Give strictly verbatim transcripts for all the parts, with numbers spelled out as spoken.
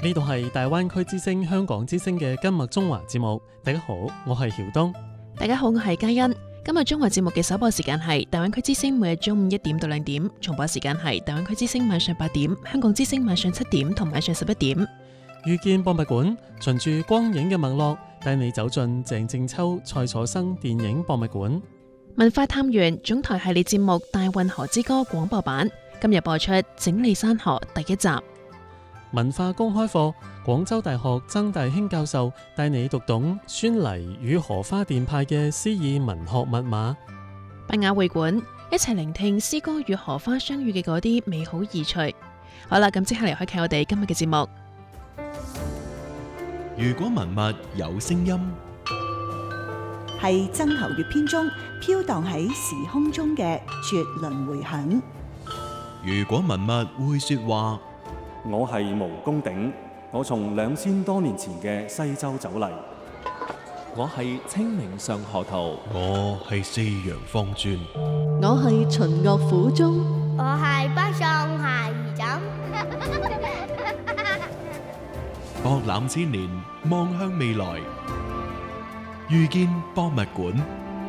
呢度係大灣區之聲香港之聲嘅今日中華節目。大家好，我係曉東。 大家好，我係嘉欣。今日中華節目嘅首播時間係大灣區之聲每日中午一點到兩點，重播時間係大灣區之聲晚上八點、香港之聲晚上七點同晚上十一點。 遇見博物館，循住光影嘅脈絡，帶你走進鄭正秋、蔡楚生電影博物館。 文化探源總台系列節目《大運河之歌》廣播版今日播出《整理山河》第一集。 文化公開課，廣州大學曾大興教授帶你讀懂孫黎與荷花電派嘅詩意文學密碼。 北雅會館，一齊聆聽詩歌與荷花相遇嘅嗰啲美好意趣。好啦，咁即刻嚟開啟我哋今日嘅節目。 如果文物有聲音， 係曾侯乙編中飄蕩喺時空中嘅絕倫迴響。 如果文物會說話， 我係毛公鼎，我從兩千多年前嘅西周走嚟。 我係清明上河圖， 我係四陽方尊， 我係秦樂府中， 我係北宋孩兒枕。 博覽千年，望向未來，遇見博物館。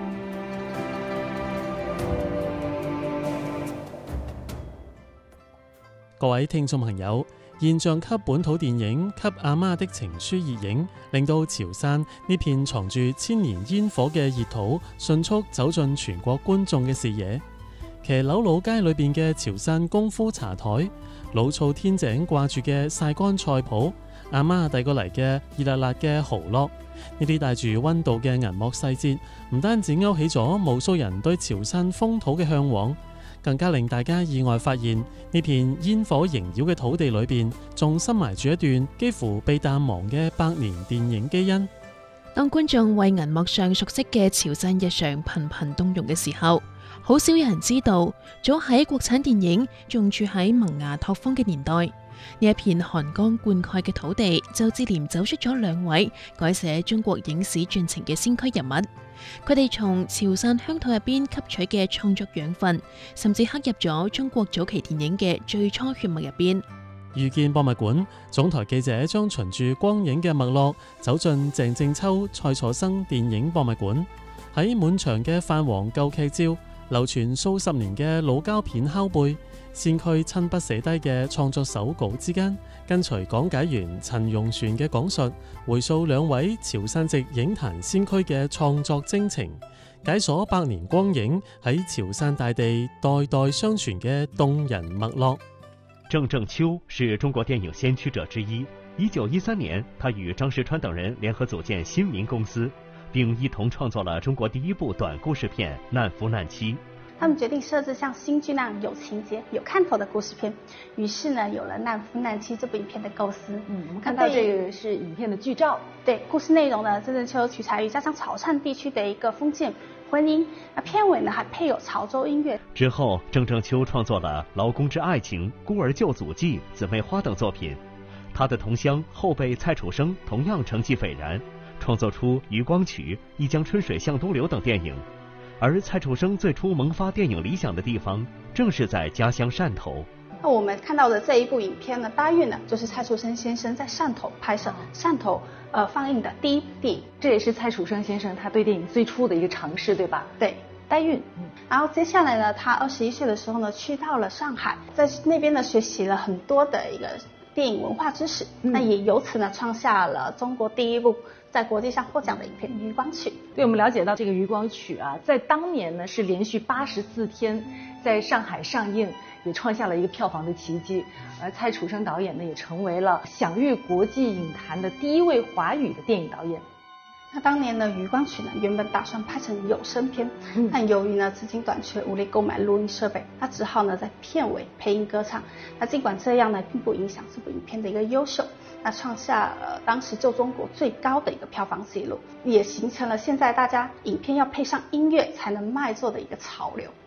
各位聽眾朋友，現象級本土電影《給阿媽的情書》熱映，令到潮汕呢片藏住千年煙火嘅熱土，迅速走進全國觀眾嘅視野。騎樓老街裏邊嘅潮汕功夫茶台，老厝天井掛住嘅曬乾菜譜，阿媽遞過嚟嘅熱辣辣嘅蠔烙，呢啲帶住溫度嘅銀幕細節，唔單止勾起咗無數人對潮汕風土嘅向往，更加令大家意外發現，呢片煙火縈繞嘅土地裏邊，仲深埋住一段幾乎被淡忘嘅百年電影基因。 當觀眾為銀幕上熟悉嘅潮汕日常頻頻動容嘅時候，好少有人知道，早喺國產電影仲住喺萌芽拓荒嘅年代，呢一片寒江灌溉嘅土地就接連走出咗兩位改寫中國影史進程嘅先驅人物。佢哋從潮汕鄉土入邊吸取嘅創作養分，甚至刻入咗中國早期電影嘅最初血脈入邊。 遇見博物館總台記者將循住光影嘅脈絡，走進鄭正秋、蔡楚生電影博物館，喺滿牆嘅泛黃舊劇照、流傳數十年嘅老膠片拷貝、先驅親筆寫低嘅創作手稿之間，跟隨講解員陳容璇嘅講述，回溯兩位潮汕籍影壇先驅嘅創作征程，解鎖百年光影喺潮汕大地代代相傳嘅動人脈絡。 鄭正秋是中國電影先驅者之一。一九一三年，他與張石川等人聯合組建新民公司，並一同創作了中國第一部短故事片《難夫難妻》。 他們決定設置像新劇那樣有情節、有看頭的故事片，於是呢，有了《難夫難妻》這部影片的構思。 嗯，我們看到這個是影片的劇照。 對，故事內容呢，鄭正秋取材於家鄉潮汕地區的一個封建婚姻。那片尾呢，還配有潮州音樂。 之後，鄭正秋創作了《勞工之愛情》《孤兒救祖記》《姊妹花》等作品。他的同鄉後輩蔡楚生同樣成績斐然，創作出《漁光曲》《一江春水向東流》等電影。而蔡楚生最初萌發電影理想的地方，正是在家鄉汕頭。 那我們看到的這一部影片呢，《大運》呢，就是蔡楚生先生在汕頭拍攝、汕頭呃放映的第一部電影。 這也是蔡楚生先生他對電影最初的一個嘗試，對吧？ 對，《大運》。然後接下來呢，他二十一歲的時候呢，去到了上海，在那邊呢學習了很多的一個電影文化知識，嗯、那也由此呢創下了中國第一部在國際上獲獎的影片《漁光曲》。 對，我們了解到這個《漁光曲》啊，在當年呢是連續八十四天在上海上映，也創下了一個票房的奇蹟。而蔡楚生導演呢，也成為了享譽國際影壇的第一位華語的電影導演。 那當年呢，《漁光曲》呢原本打算拍成有聲片，嗯、但由於呢資金短缺，無力購買錄音設備，他只好呢在片尾配音歌唱。那儘管這樣呢，並不影響這部影片的一個優秀，那創下了當時就中國最高的一個票房記錄，也形成了現在大家影片要配上音樂才能賣座的一個潮流。